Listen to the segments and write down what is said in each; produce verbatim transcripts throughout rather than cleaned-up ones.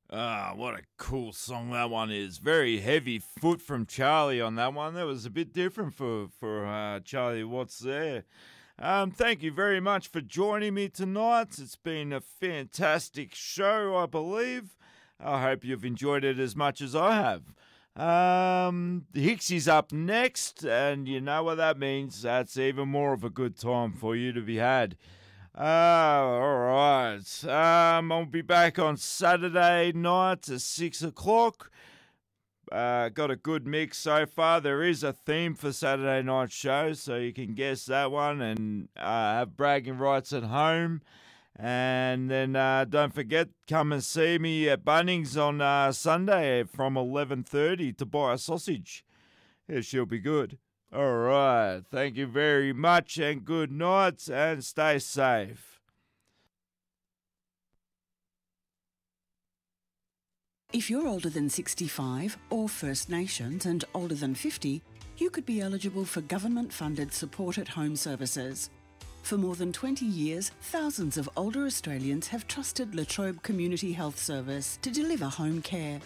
Ah, what a cool song that one is. Very heavy foot from Charlie on that one. That was a bit different for, for uh, Charlie Watts there. Um, thank you very much for joining me tonight. It's been a fantastic show, I believe. I hope you've enjoyed it as much as I have. Um, Hicksey's up next, and you know what that means. That's even more of a good time for you to be had. Ah, all right. Um, I'll be back on Saturday night at six o'clock. Uh, got a good mix so far. There is a theme for Saturday night show, so you can guess that one and uh, have bragging rights at home. And then uh, don't forget, come and see me at Bunnings on uh, Sunday from eleven thirty to buy a sausage. It she'll be good. All right. Thank you very much and good night and stay safe. If you're older than sixty-five or First Nations and older than fifty, you could be eligible for government-funded support at home services. For more than twenty years, thousands of older Australians have trusted La Trobe Community Health Service to deliver home care.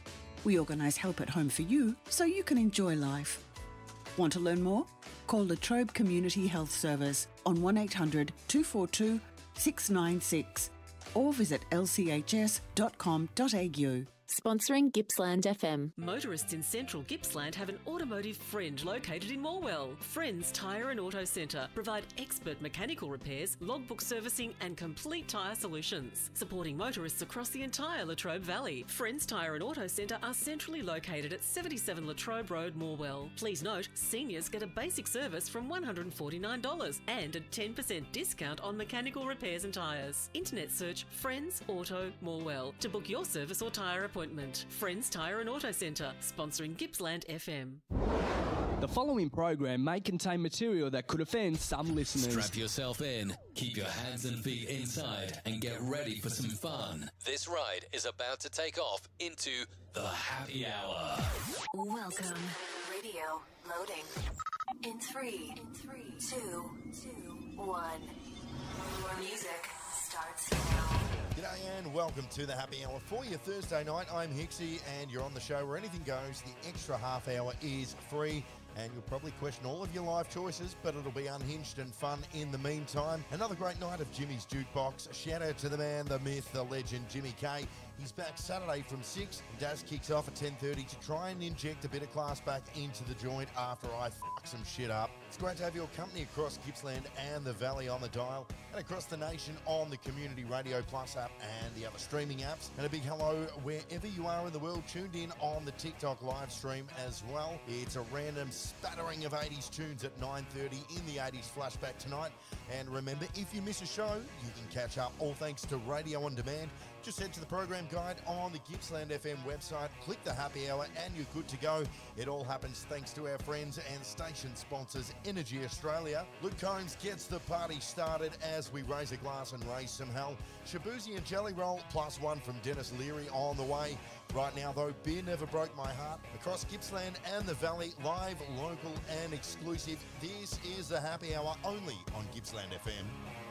We organise help at home for you so you can enjoy life. Want to learn more? Call La Trobe Community Health Service on one eight hundred two four two six nine six or visit l c h s dot com dot a u. Sponsoring Gippsland F M. Motorists in central Gippsland have an automotive friend located in Morwell. Friends Tyre and Auto Centre provide expert mechanical repairs, logbook servicing and complete tyre solutions. Supporting motorists across the entire La Trobe Valley. Friends Tyre and Auto Centre are centrally located at seventy-seven La Trobe Road, Morwell. Please note, seniors get a basic service from one hundred forty-nine dollars and a ten percent discount on mechanical repairs and tyres. Internet search Friends Auto Morwell to book your service or tyre appointment. Friends Tyre and Auto Centre, sponsoring Gippsland F M. The following program may contain material that could offend some listeners. Strap yourself in, keep your hands and feet inside, and get ready for some fun. This ride is about to take off into the happy hour. Welcome. Radio loading. In three, in three, two, two, one. Your music starts now. G'day and welcome to the Happy Hour for your Thursday night. I'm Hicksey and you're on the show where anything goes. The extra half hour is free and you'll probably question all of your life choices, but it'll be unhinged and fun in the meantime. Another great night of Jimmy's Jukebox. Shout out to the man, the myth, the legend, Jimmy K. He's back Saturday from six. Daz kicks off at ten thirty to try and inject a bit of class back into the joint after I fuck some shit up. It's great to have your company across Gippsland and the Valley on the dial and across the nation on the Community Radio Plus app and the other streaming apps. And a big hello wherever you are in the world, tuned in on the TikTok live stream as well. It's a random spattering of eighties tunes at nine thirty in the eighties flashback tonight. And remember, if you miss a show, you can catch up all thanks to Radio On Demand. Just head to the program guide on the Gippsland F M website, click the happy hour and you're good to go. It all happens thanks to our friends and station sponsors, Energy Australia. Luke Combs gets the party started as we raise a glass and raise some hell. Shabuzi and Jelly Roll plus one from Dennis Leary on the way. Right now though, Beer Never Broke My Heart. Across Gippsland and the Valley, live, local and exclusive. This is the happy hour only on Gippsland F M.